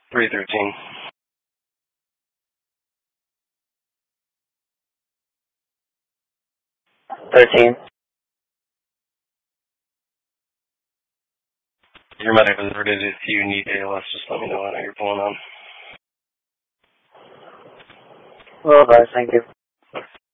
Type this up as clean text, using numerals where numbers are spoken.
313. 13. Your medic was alerted. If you need ALS, just let me know. I know you're pulling on. Well, advised, thank you.